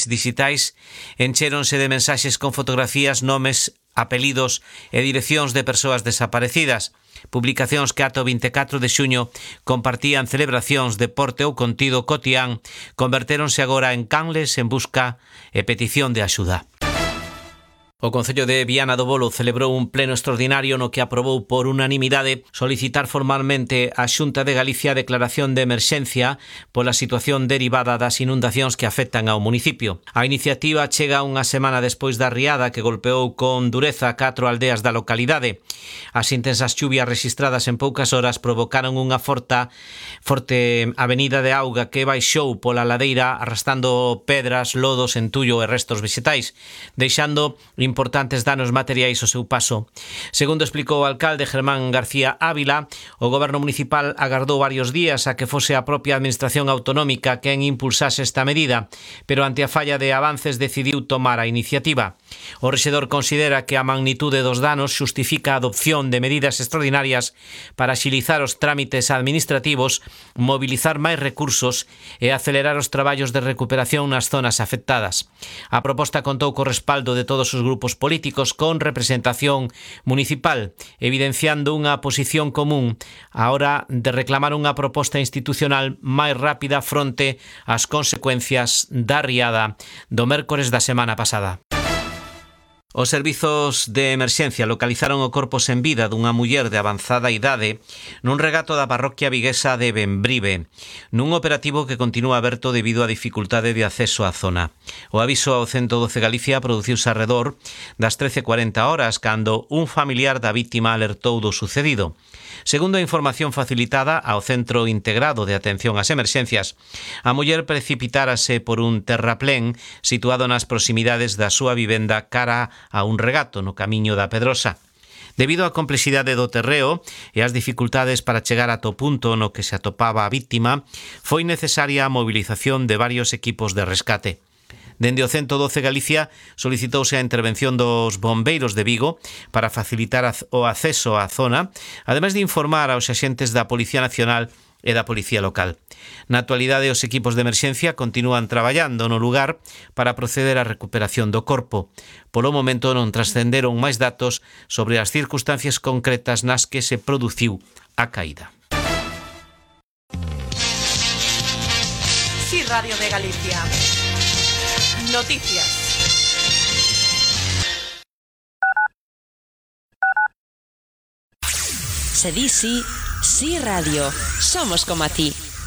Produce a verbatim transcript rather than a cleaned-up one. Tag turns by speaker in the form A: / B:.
A: perfis digitais enchéronse de mensaxes con fotografías, nomes, apelidos e direccións de persoas desaparecidas. Publicacións que ata o vinte e catro de xuño compartían celebracións, deporte ou contido cotián convertéronse agora en canles en busca e petición de axuda. O Concello de Viana do Bolo celebrou un pleno extraordinario no que aprobou por unanimidade solicitar formalmente á Xunta de Galicia a declaración de emerxencia pola situación derivada das inundacións que afectan ao municipio. A iniciativa chega unha semana despois da riada que golpeou con dureza catro aldeas da localidade. As intensas chuvias registradas en poucas horas provocaron unha forta, forte avenida de auga que baixou pola ladeira arrastando pedras, lodos, entullo e restos vegetais, deixando importantes danos materiais ao seu paso. Segundo explicou o alcalde Germán García Ávila, o goberno municipal agardou varios días a que fose a propia administración autonómica quen impulsase esta medida, pero ante a falla de avances decidiu tomar a iniciativa. O rexedor considera que a magnitude dos danos xustifica a adopción de medidas extraordinarias para axilizar os trámites administrativos, mobilizar máis recursos e acelerar os traballos de recuperación nas zonas afectadas. A proposta contou co respaldo de todos os grupos políticos con representación municipal, evidenciando unha posición común á hora de reclamar unha proposta institucional máis rápida fronte ás consecuencias da riada do mércores da semana pasada. Os servizos de emerxencia localizaron o corpo sen vida dunha muller de avanzada idade nun regato da parroquia viguesa de Bembrive, nun operativo que continúa aberto debido á dificultade de acceso á zona. O aviso ao ciento doce Galicia produciuse arredor das trece cuarenta horas cando un familiar da vítima alertou do sucedido. Segundo a información facilitada ao Centro Integrado de Atención ás Emerxencias, a muller precipitárase por un terraplén situado nas proximidades da súa vivenda cara a un regato no camiño da Pedrosa. Debido á complexidade do terreo e ás dificultades para chegar ata o punto no que se atopaba a vítima, foi necesaria a mobilización de varios equipos de rescate. Dende o ciento doce Galicia solicitouse a intervención dos bombeiros de Vigo para facilitar o acceso á zona, ademais de informar aos axentes da Policía Nacional e da Policía Local. Na actualidade, os equipos de emerxencia continúan traballando no lugar para proceder á recuperación do corpo. Polo momento non trascenderon máis datos sobre as circunstancias concretas nas que se produciu a caída.
B: Sí, Radio de Galicia. Noticias.
C: Se di sí, sí radio. Somos como a ti.